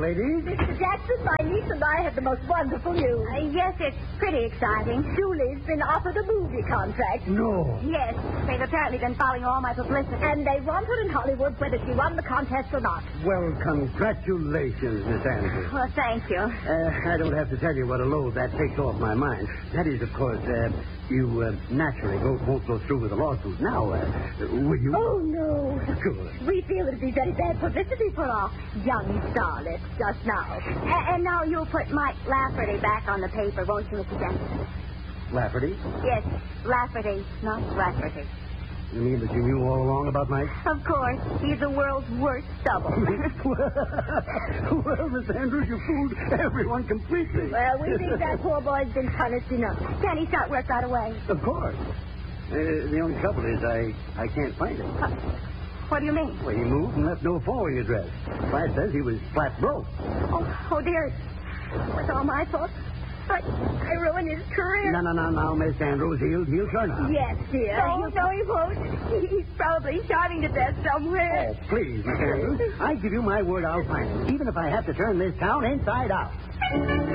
ladies. Mr. Jackson, my niece and I have the most wonderful news. Yes, it's pretty exciting. Julie's been offered a movie contract. No. Yes, they've apparently been following all my publicity. And they want her in Hollywood whether she won the contest or not. Well, congratulations, Miss Andrews. Well, thank you. I don't have to tell you what a load that takes off my mind. That is, of course, you naturally won't go through with the lawsuit now, will you? Oh, no. Good. We feel it'd be very bad publicity for our young starlet just now. And now you'll put Mike Lafferty back on the paper, won't you, Mr. Jackson? Lafferty? Yes, Lafferty, not Rafferty. You mean that you knew all along about Mike? Of course. He's the world's worst double. Well, Miss Andrews, you fooled everyone completely. Well, we think that poor boy's been punished enough. Can he start work right away? Of course. The only trouble is I can't find him. What do you mean? Well, he moved and left no forwarding address. Flash says he was flat broke. Oh, dear. It was all my fault. I ruined his career. No, Miss Andrews. He'll turn up. Yes, dear. No, he won't. He's probably starving to death somewhere. Oh, please, Miss Andrews. I give you my word I'll find him, even if I have to turn this town inside out.